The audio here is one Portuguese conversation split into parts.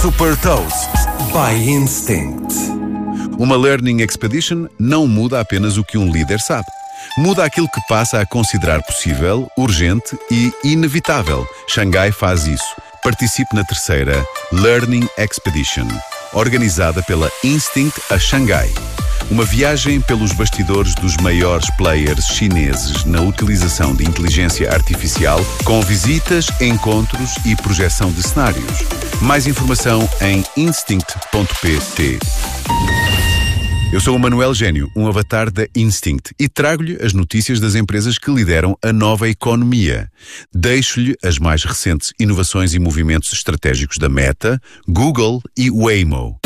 Super Toast by Instinct. Uma Learning Expedition não muda apenas o que um líder sabe. Muda aquilo que passa a considerar possível, urgente e inevitável. Xangai faz isso. Participe na terceira Learning Expedition, organizada pela Instinct a Xangai. Uma viagem pelos bastidores dos maiores players chineses na utilização de inteligência artificial, com visitas, encontros e projeção de cenários. Mais informação em instinct.pt. Eu sou o Manuel Gênio, um avatar da Instinct, e trago-lhe as notícias das empresas que lideram a nova economia. Deixo-lhe as mais recentes inovações e movimentos estratégicos da Meta, Google e Waymo.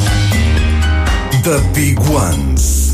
The Big Ones.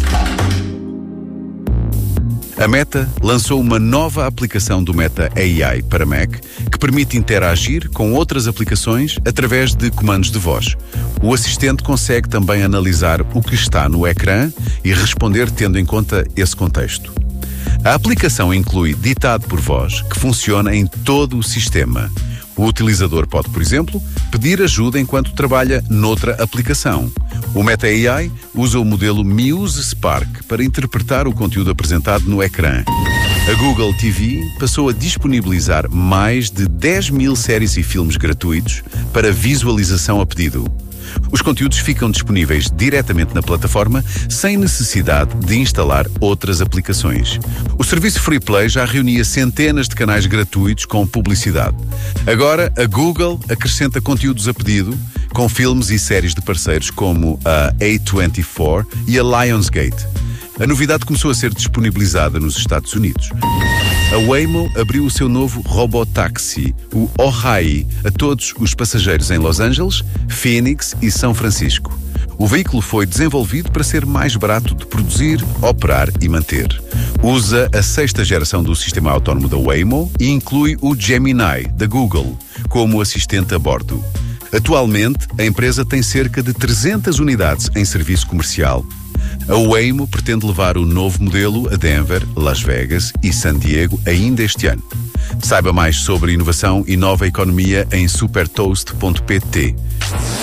A Meta lançou uma nova aplicação do Meta AI para Mac que permite interagir com outras aplicações através de comandos de voz. O assistente consegue também analisar o que está no ecrã e responder tendo em conta esse contexto. A aplicação inclui ditado por voz, que funciona em todo o sistema. O utilizador pode, por exemplo, pedir ajuda enquanto trabalha noutra aplicação. O Meta AI usa o modelo Muse Spark para interpretar o conteúdo apresentado no ecrã. A Google TV passou a disponibilizar mais de 10 mil séries e filmes gratuitos para visualização a pedido. Os conteúdos ficam disponíveis diretamente na plataforma, sem necessidade de instalar outras aplicações. O serviço Free Play já reunia centenas de canais gratuitos com publicidade. Agora, a Google acrescenta conteúdos a pedido, com filmes e séries de parceiros como a A24 e a Lionsgate. A novidade começou a ser disponibilizada nos Estados Unidos. A Waymo abriu o seu novo robotáxi, o Ojai, a todos os passageiros em Los Angeles, Phoenix e São Francisco. O veículo foi desenvolvido para ser mais barato de produzir, operar e manter. Usa a 6ª geração do sistema autónomo da Waymo e inclui o Gemini, da Google, como assistente a bordo. Atualmente, a empresa tem cerca de 300 unidades em serviço comercial. A Waymo pretende levar o novo modelo a Denver, Las Vegas e San Diego ainda este ano. Saiba mais sobre inovação e nova economia em supertoast.pt.